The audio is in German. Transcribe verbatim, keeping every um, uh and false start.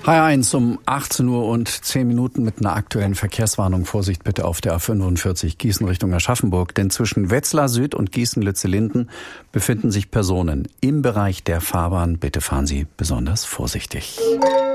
H eins um achtzehn Uhr und zehn Minuten mit einer aktuellen Verkehrswarnung. Vorsicht bitte auf der A fünfundvierzig Gießen Richtung Aschaffenburg, denn zwischen Wetzlar Süd und Gießen-Lützellinden befinden sich Personen im Bereich der Fahrbahn. Bitte fahren Sie besonders vorsichtig.